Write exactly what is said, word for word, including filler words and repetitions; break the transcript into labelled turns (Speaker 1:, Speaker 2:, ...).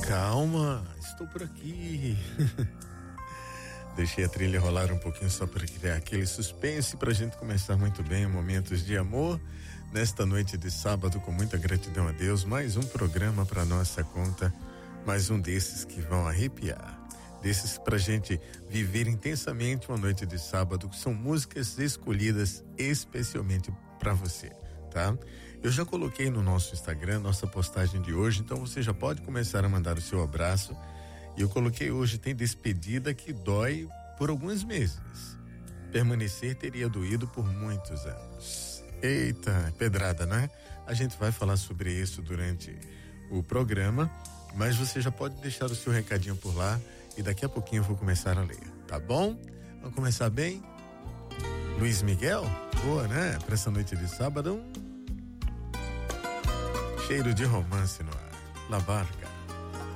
Speaker 1: Calma, estou por aqui. Deixei a trilha rolar um pouquinho só para criar aquele suspense para a gente começar muito bem momentos de amor nesta noite de sábado, com muita gratidão a Deus. Mais um programa para nossa conta, mais um desses que vão arrepiar, desses pra gente viver intensamente uma noite de sábado, que são músicas escolhidas especialmente para você, tá? Eu já coloquei no nosso Instagram nossa postagem de hoje, então você já pode começar a mandar o seu abraço. E eu coloquei hoje: tem despedida que dói por alguns meses. Permanecer teria doído por muitos anos. Eita, pedrada, né? A gente vai falar sobre isso durante o programa, mas você já pode deixar o seu recadinho por lá e daqui a pouquinho eu vou começar a ler, tá bom? Vamos começar bem? Luiz Miguel? Boa, né? Para essa noite de sábado, um cheiro de romance no ar. La Barca.